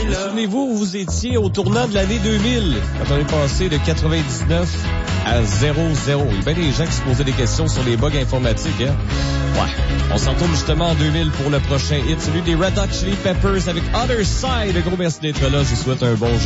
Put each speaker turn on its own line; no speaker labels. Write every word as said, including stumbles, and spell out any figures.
Souvenez-vous où vous étiez au tournant de l'année deux mille, quand on est passé de quatre-vingt-dix-neuf à zéro zéro. Il y a bien des gens qui se posaient des questions sur les bugs informatiques, hein? Ouais. On s'en retourne justement en deux mille pour le prochain hit, celui des Red Hot Chili Peppers avec Other Side. Un gros merci d'être là. Je vous souhaite un bon